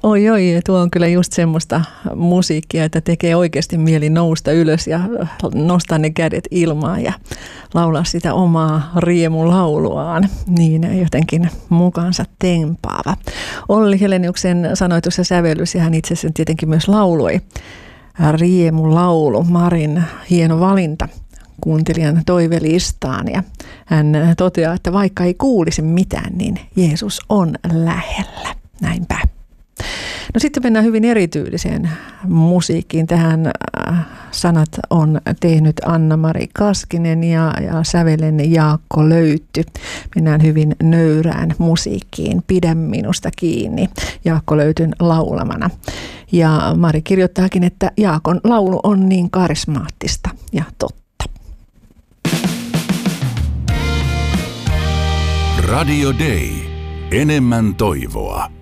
Oi, tuo on kyllä just semmoista musiikkia, että tekee oikeasti mieli nousta ylös ja nostaa ne kädet ilmaan ja laulaa sitä omaa riemulauluaan, niin jotenkin mukaansa tempaava. Olli Heleniuksen sanoitus ja sävellys, ja hän itse sen tietenkin myös lauloi. Riemulaulu, Marin hieno valinta kuuntelijan toivelistaan, ja hän toteaa, että vaikka ei kuulisi mitään, niin Jeesus on lähellä. Näinpä. No sitten mennään hyvin erityyliseen musiikkiin. Tähän sanat on tehnyt Anna-Mari Kaskinen ja sävelen Jaakko Löytty. Mennään hyvin nöyrään musiikkiin. Pidä minusta kiinni Jaakko Löytyn laulamana. Ja Mari kirjoittaakin, että Jaakon laulu on niin karismaattista ja totta. Radio Day. Enemmän toivoa.